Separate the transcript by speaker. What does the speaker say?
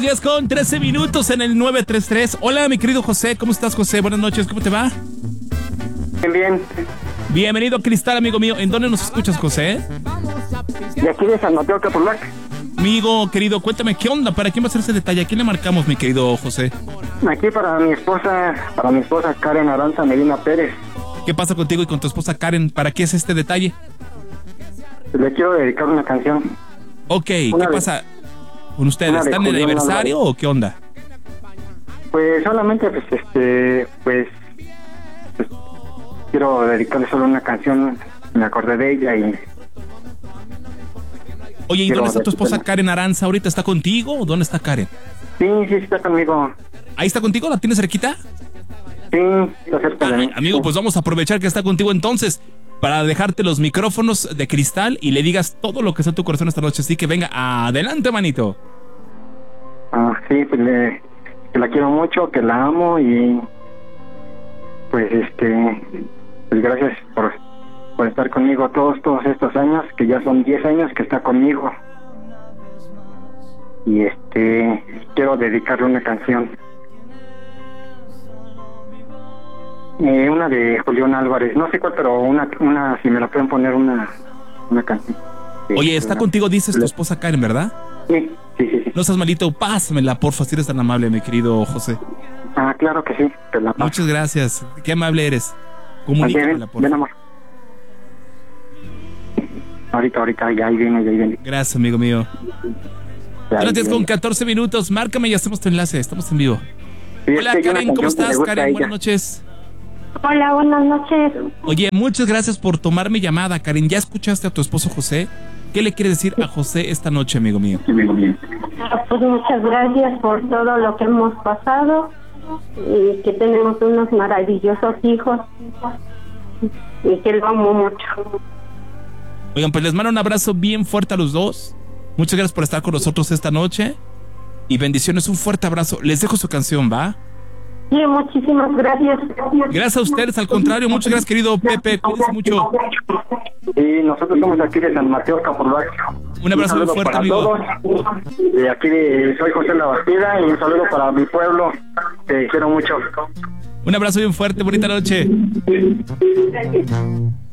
Speaker 1: 10 con 13 minutos en el 933. Hola, mi querido José. ¿Cómo estás, José? Buenas noches. ¿Cómo te va?
Speaker 2: Bien, bien.
Speaker 1: Bienvenido a Cristal, amigo mío. ¿En dónde nos escuchas, José?
Speaker 2: De aquí de San Mateo, Capulac.
Speaker 1: Amigo, querido, cuéntame, ¿qué onda? ¿Para quién va a ser ese detalle? ¿A quién le marcamos, mi querido José?
Speaker 2: Aquí para mi esposa Karen Aranza Medina Pérez.
Speaker 1: ¿Qué pasa contigo y con tu esposa Karen? ¿Para qué es este detalle?
Speaker 2: Le quiero dedicar una canción.
Speaker 1: Ok, ¿qué pasa con ustedes? ¿Están en el aniversario o qué onda?
Speaker 2: Pues solamente, pues quiero dedicarle solo una canción. Me acordé de ella y...
Speaker 1: Oye, ¿y dónde está tu esposa Karen Aranza? ¿Ahorita está contigo o dónde está Karen?
Speaker 2: Sí, está conmigo.
Speaker 1: ¿Ahí está contigo? ¿La tienes cerquita?
Speaker 2: Sí, está cerca de mí.
Speaker 1: Amigo, pues vamos a aprovechar que está contigo entonces para dejarte los micrófonos de cristal y le digas todo lo que está en tu corazón esta noche. Así que venga, adelante, manito.
Speaker 2: Sí, pues que la quiero mucho, que la amo y pues pues gracias por estar conmigo todos estos años, que ya son 10 años que está conmigo. Y quiero dedicarle una canción. Una de Julián Álvarez, no sé cuál, pero una si me la pueden poner una canción.
Speaker 1: Oye, está contigo, dices tu esposa Karen, ¿verdad?
Speaker 2: Sí.
Speaker 1: No seas malito, pásamela, porfa, si eres tan amable, mi querido José.
Speaker 2: Claro que sí, te la paso.
Speaker 1: Muchas gracias, qué amable eres. Comunícamela, porfa.
Speaker 2: Ven, amor. Ahorita, ya ahí viene.
Speaker 1: Gracias, amigo mío. Gracias, con 14 minutos, márcame y hacemos tu enlace, estamos en vivo.
Speaker 2: Sí,
Speaker 1: hola, Karen, ¿cómo estás, Karen? Buenas noches.
Speaker 3: Hola, buenas noches.
Speaker 1: Oye, muchas gracias por tomar mi llamada, Karen. ¿Ya escuchaste a tu esposo José? ¿Qué le quieres decir a José esta noche, amigo mío?
Speaker 3: Pues muchas gracias por todo lo que hemos pasado y que tenemos unos maravillosos hijos y que lo amo mucho.
Speaker 1: Oigan, pues les mando un abrazo bien fuerte a los dos. Muchas gracias por estar con nosotros esta noche y bendiciones, un fuerte abrazo. Les dejo su canción, ¿va?
Speaker 3: Sí, muchísimas gracias.
Speaker 1: Gracias a ustedes, al contrario, muchas gracias, querido Pepe, cuídense mucho.
Speaker 2: Y nosotros somos aquí de San Mateo, Capulac.
Speaker 1: Un abrazo muy fuerte, amigo.
Speaker 2: De aquí soy José La Bastida y un saludo para mi pueblo. Te quiero mucho.
Speaker 1: Un abrazo bien fuerte, bonita noche.